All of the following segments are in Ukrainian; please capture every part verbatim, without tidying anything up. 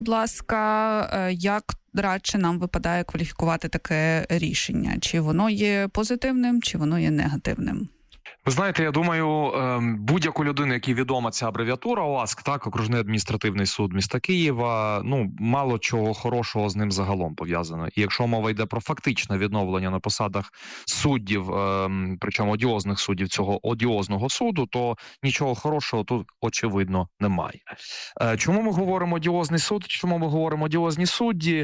Будь ласка, як радше нам випадає кваліфікувати таке рішення? Чи воно є позитивним, чи воно є негативним? Ви знаєте, я думаю, будь-яку людину, якій відома ця абревіатура ОАСК, так, Окружний адміністративний суд міста Києва, ну, мало чого хорошого з ним загалом пов'язано. І якщо мова йде про фактичне відновлення на посадах суддів, причому одіозних суддів цього одіозного суду, то нічого хорошого тут, очевидно, немає. Чому ми говоримо одіозний суд, чому ми говоримо одіозні судді?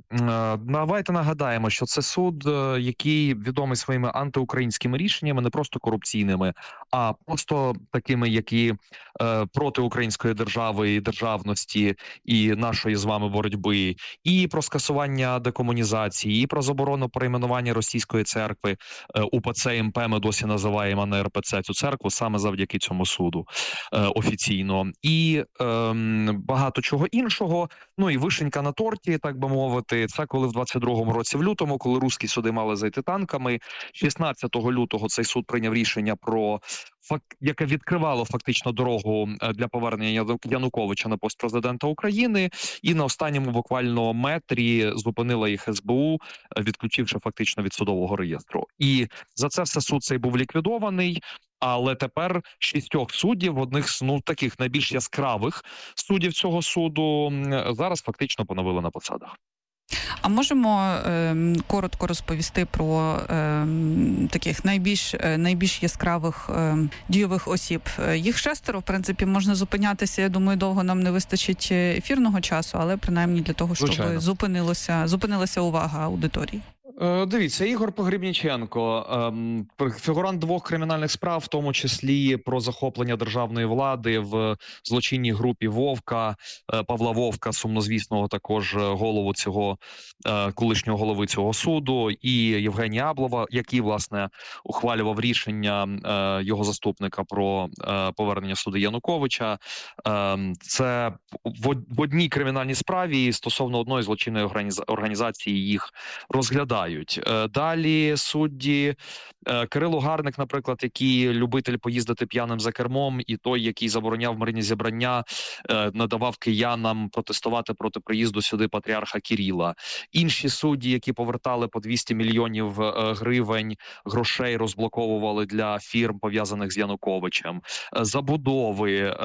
Давайте нагадаємо, що це суд, який відомий своїми антиукраїнськими рішеннями, не просто корупційними, а просто такими, які е, проти української держави і державності і нашої з вами боротьби, і про скасування декомунізації, і про заборону перейменування російської церкви е, УПЦ МП, ми досі називаємо не РПЦ цю церкву, саме завдяки цьому суду е, офіційно. І е, багато чого іншого, ну і вишенька на торті, так би мовити. Це коли в двадцять другому році в лютому, коли руські суди мали зайти танками, шістнадцятого лютого цей суд прийняв рішення про яке відкривало фактично дорогу для повернення Януковича на пост президента України, і на останньому буквально метрі зупинила їх ес бе у, відключивши фактично від судового реєстру. І за це все суд цей був ліквідований. Але тепер шістьох суддів, одних з ну таких найбільш яскравих суддів цього суду, зараз фактично поновили на посадах. А можемо е, коротко розповісти про е, таких найбільш, е, найбільш яскравих е, дійових осіб? Їх шестеро, в принципі, можна зупинятися. Я думаю, довго нам не вистачить ефірного часу, але принаймні для того, щоб Звичайно. зупинилося, зупинилася увага аудиторії. Дивіться, Ігор Погребніченко, фігурант двох кримінальних справ, в тому числі про захоплення державної влади в злочинній групі Вовка, Павла Вовка, сумнозвісного також голову цього, колишнього голови цього суду, і Євгенія Аблова, який, власне, ухвалював рішення його заступника про повернення суду Януковича. Це в одній кримінальній справі стосовно одної злочинної організації їх розглядають. Далі судді Кирило Гарник, наприклад, який любитель поїздити п'яним за кермом, і той, який забороняв мирні зібрання, надавав киянам протестувати проти приїзду сюди патріарха Кирила. Інші судді, які повертали по двісті мільйонів гривень грошей, розблоковували для фірм, пов'язаних з Януковичем. Забудови,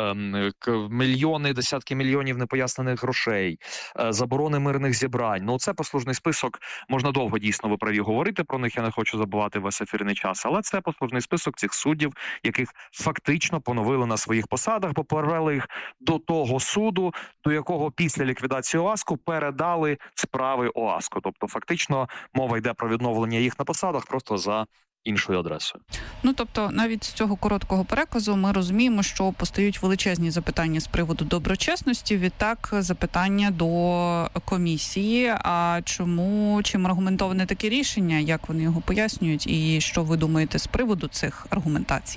мільйони, десятки мільйонів непояснених грошей, заборони мирних зібрань. Ну, це послужний список, можна довго дійсно, ви праві, говорити про них, я не хочу забувати весь ефірний час, але це послужний список цих суддів, яких фактично поновили на своїх посадах, бо перевели їх до того суду, до якого після ліквідації ОАСКу передали справи ОАСКу. Тобто фактично мова йде про відновлення їх на посадах просто за іншою адресою. Ну, тобто, навіть з цього короткого переказу ми розуміємо, що постають величезні запитання з приводу доброчесності, відтак запитання до комісії. А чому, чим аргументоване таке рішення, як вони його пояснюють, і що ви думаєте з приводу цих аргументацій?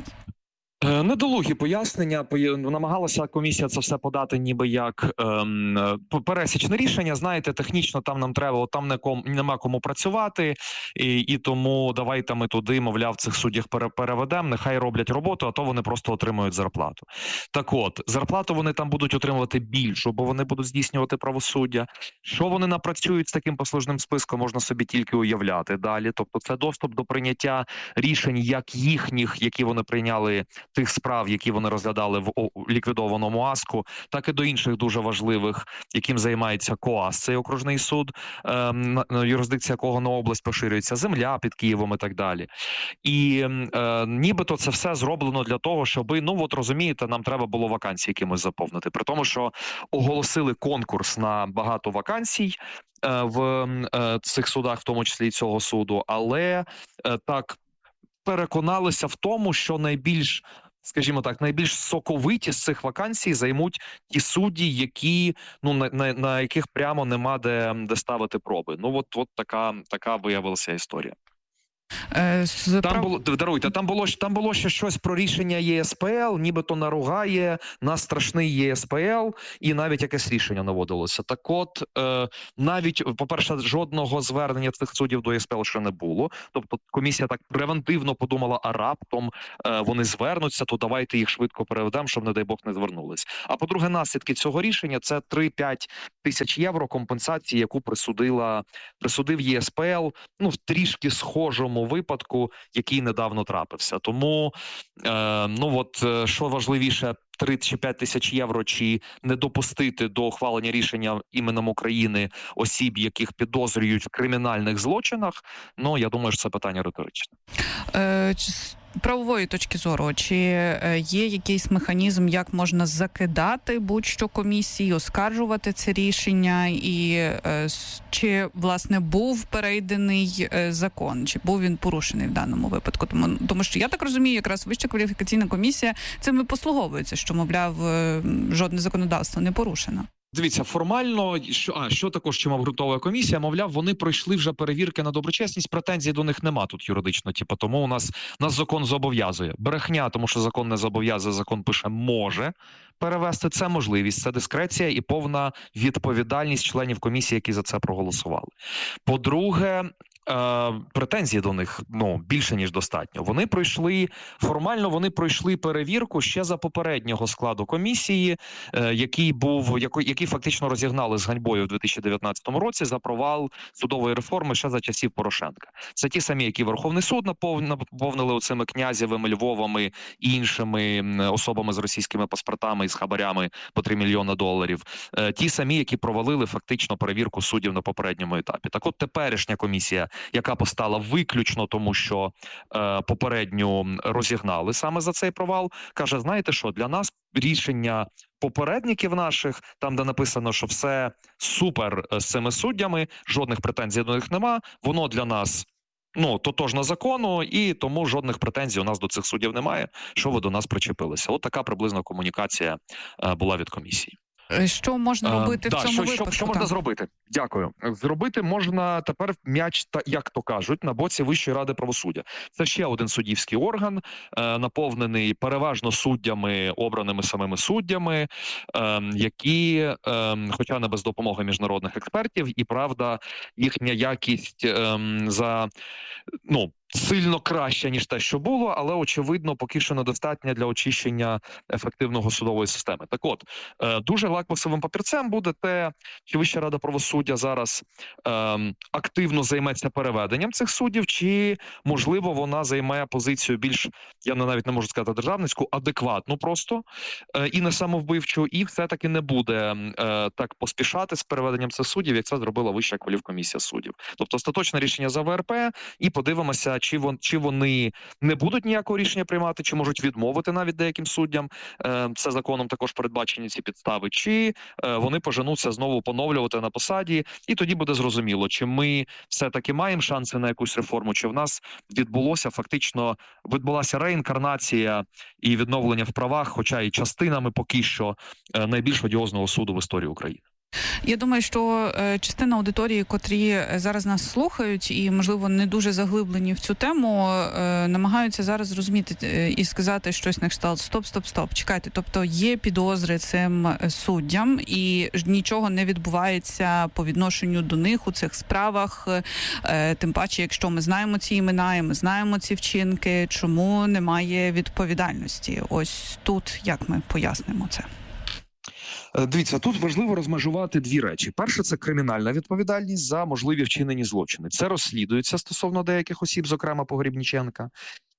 Недолугі пояснення. Намагалася комісія це все подати ніби як ем, пересічне рішення. Знаєте, технічно там нам треба, от там неком, нема кому працювати, і, і тому давайте ми туди, мовляв, цих суддів пере, переведемо, нехай роблять роботу, а то вони просто отримують зарплату. Так от, зарплату вони там будуть отримувати більшу, бо вони будуть здійснювати правосуддя. Що вони напрацюють з таким послужним списком, можна собі тільки уявляти далі. Тобто це доступ до прийняття рішень як їхніх, які вони прийняли, тих справ, які вони розглядали в ліквідованому ОАСКу, так і до інших дуже важливих, яким займається КОАС, цей окружний суд, ем, юрисдикція якого на область поширюється, земля під Києвом і так далі. І е, нібито це все зроблено для того, щоб, ну от розумієте, нам треба було вакансії якимось заповнити. При тому, що оголосили конкурс на багато вакансій е, в е, цих судах, в тому числі і цього суду, але е, так переконалися в тому, що найбільш, скажімо так, найбільш соковиті з цих вакансій займуть ті судді, які, ну, на, на, на яких прямо нема де, де ставити проби. Ну, от, от така, така виявилася історія. З... Там було, даруйте, там було, там було ще щось про рішення ЄСПЛ, нібито наругає на страшний ЄСПЛ, і навіть якесь рішення наводилося. Так от, е, навіть, по-перше, жодного звернення цих суддів до ЄСПЛ ще не було. Тобто комісія так превентивно подумала, а раптом е, вони звернуться, то давайте їх швидко переведемо, щоб, не дай Бог, не звернулись. А по-друге, наслідки цього рішення – це три-п'ять тисяч євро компенсації, яку присудила, присудив ЄСПЛ, ну, в трішки схожому випадку, який недавно трапився. Тому, е, ну от, що важливіше, три чи п'ять тисяч євро, чи не допустити до ухвалення рішення іменем України осіб, яких підозрюють в кримінальних злочинах, ну, я думаю, що це питання риторичне. Е, правової точки зору, чи є якийсь механізм, як можна закидати будь-що комісії, оскаржувати це рішення, і чи, власне, був перейдений закон, чи був він порушений в даному випадку? Тому, тому що, я так розумію, якраз Вища кваліфікаційна комісія цим і послуговується, що, мовляв, жодне законодавство не порушено. Дивіться, формально, що, а, що також чим обґрунтовує комісія, мовляв, вони пройшли вже перевірки на доброчесність, претензій до них нема тут юридично, типу, тому у нас, нас закон зобов'язує. Брехня, тому що закон не зобов'язує, закон пише «може» перевести, це можливість, це дискреція і повна відповідальність членів комісії, які за це проголосували. По-друге, Е, претензії до них, ну, більше, ніж достатньо. Вони пройшли, формально вони пройшли перевірку ще за попереднього складу комісії, е, який був, який, який фактично розігнали з ганьбою в дві тисячі дев'ятнадцятому році за провал судової реформи ще за часів Порошенка. Це ті самі, які Верховний суд наповнили оцими Князєвими, Львовами і іншими особами з російськими паспортами і з хабарями по три мільйони доларів. Е, ті самі, які провалили фактично перевірку суддів на попередньому етапі. Так от теперішня комісія, яка постала виключно тому, що е, попередню розігнали саме за цей провал, каже, знаєте що, для нас рішення попередників наших, там, де написано, що все супер з цими суддями, жодних претензій до них нема, воно для нас, ну, тотожно закону, і тому жодних претензій у нас до цих суддів немає, що ви до нас причепилися. От така приблизно комунікація е, була від комісії. Що можна робити а, в цьому що, випадку? Що, що можна зробити? Дякую. Зробити можна тепер м'яч, як то кажуть, на боці Вищої ради правосуддя. Це ще один суддівський орган, е, наповнений переважно суддями, обраними самими суддями, е, які, е, хоча не без допомоги міжнародних експертів, і, правда, їхня якість е, за, ну, сильно краще, ніж те, що було, але, очевидно, поки що недостатня для очищення ефективного судової системи. Так от, дуже лакмусовим папірцем буде те, чи Вища рада правосуддя зараз ем, активно займеться переведенням цих суддів, чи, можливо, вона займе позицію більш, я навіть не можу сказати державницьку, адекватну просто, е, і не самовбивчу, і все-таки не буде е, так поспішати з переведенням цих суддів, як це зробила Вища кваліфкомісія суддів. Тобто, остаточне рішення за ВРП, і подивимося, Чи, вон, чи вони не будуть ніякого рішення приймати, чи можуть відмовити навіть деяким суддям, е, це законом також передбачені ці підстави, чи е, вони поженуться знову поновлювати на посаді, і тоді буде зрозуміло, чи ми все-таки маємо шанси на якусь реформу, чи в нас відбулося фактично, відбулася реінкарнація і відновлення в правах, хоча і частинами поки що е, найбільш одіозного суду в історії України. Я думаю, що частина аудиторії, котрі зараз нас слухають і, можливо, не дуже заглиблені в цю тему, намагаються зараз зрозуміти і сказати щось на кшталт «стоп, стоп, стоп, чекайте». Тобто є підозри цим суддям і нічого не відбувається по відношенню до них у цих справах. Тим паче, якщо ми знаємо ці імена і ми знаємо ці вчинки, чому немає відповідальності? Ось тут як ми пояснимо це? Дивіться, тут важливо розмежувати дві речі. Перше – це кримінальна відповідальність за можливі вчинені злочини. Це розслідується стосовно деяких осіб, зокрема Погребніченка.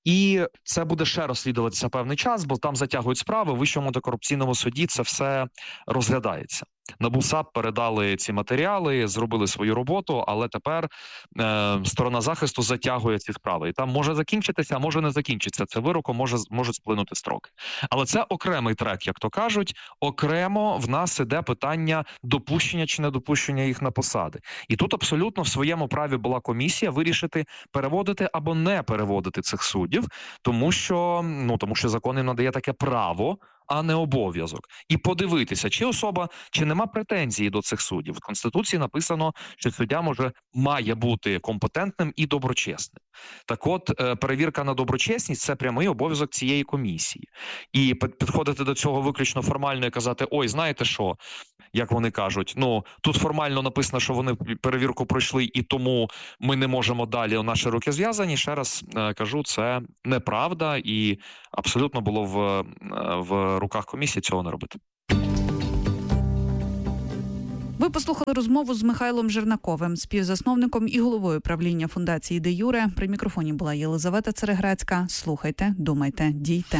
І це буде ще розслідуватися певний час, бо там затягують справи, в Вищому антикорупційному суді це все розглядається. НАБУ САП передали ці матеріали, зробили свою роботу, але тепер е, сторона захисту затягує ці справи. І там може закінчитися, а може не закінчитися. Це вироком може, можуть сплинути строки. Але це окремий трек, як то кажуть. Окремо в нас іде питання допущення чи недопущення їх на посади. І тут абсолютно в своєму праві була комісія вирішити переводити або не переводити цих суддів, тому що, ну, тому що закон їм надає таке право а не обов'язок. І подивитися, чи особа, чи нема претензії до цих суддів. В Конституції написано, що суддя може, має бути компетентним і доброчесним. Так от, перевірка на доброчесність – це прямий обов'язок цієї комісії. І підходити до цього виключно формально і казати, ой, знаєте що, як вони кажуть, ну, тут формально написано, що вони перевірку пройшли, і тому ми не можемо далі, наші руки зв'язані. Ще раз е, кажу, це неправда, і абсолютно було в, в руках комісії цього не робити. Ви послухали розмову з Михайлом Жернаковим, співзасновником і головою правління фундації «Де Юре». При мікрофоні була Єлизавета Цереграцька. Слухайте, думайте, дійте.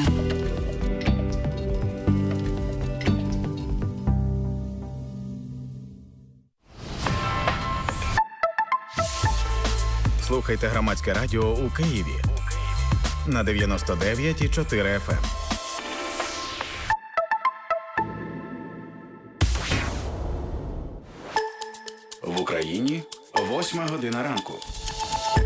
Слухайте Громадське радіо у Києві на дев'яносто дев'ять і чотири еф ем. В Україні восьма година ранку.